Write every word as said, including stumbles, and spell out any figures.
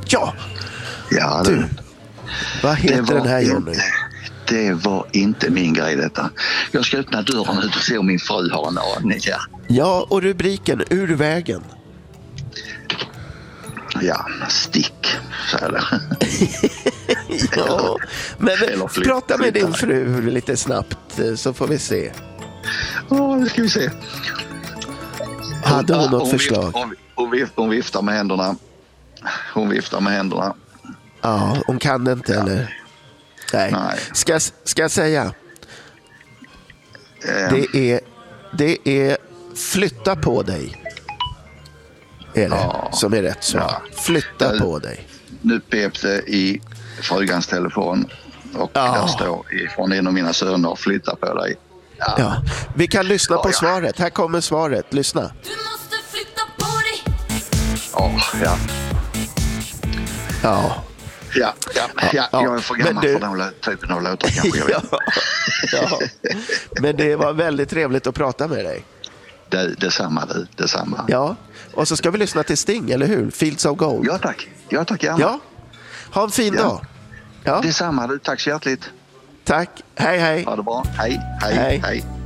Ja, Ja, du. Vad heter den här Johnny? Inte, det var inte min grej detta. Jag ska öppna dörren ut och se om min fru har en aning. Ja, Ja, och rubriken Ur vägen. ja stick, så är det. Ja, men Eller flytt- prata med din flytta. fru lite snabbt så får vi se. Ja, det ska vi se. Hade hon något hon förslag? Vift, hon, hon, vift, hon viftar med händerna. Hon viftar med händerna. Ja, hon kan inte eller? Nej. Nej. Ska, ska jag säga? Eh, Det är, det är flytta på dig. Är det Ja. som är rätt svar. Ja. Flytta Ja. på dig. Nu pep det i frugans telefon. Och Ja. där står ifrån en av mina söner, flytta på dig. Ja. Ja. Vi kan lyssna Ja, på ja. svaret. Här kommer svaret. Lyssna. Du måste flytta på dig. Ja, ja. Ja. Ja, ja, ja, ja. jag är för Men gammal du- för den lå- typen av låtar kanske. Jag Ja. vet. Ja. Men det var väldigt trevligt att prata med dig. Det, detsamma du, detsamma. Ja. Och så ska vi lyssna till Sting, eller hur? Fields of Gold. Ja tack, ja tack gärna. Ja. Ha en fin Ja. dag. Ja. Detsamma du, tack så hjärtligt. Tack. Hej, hej. Ha det bra, hej, hej, Hej. hej.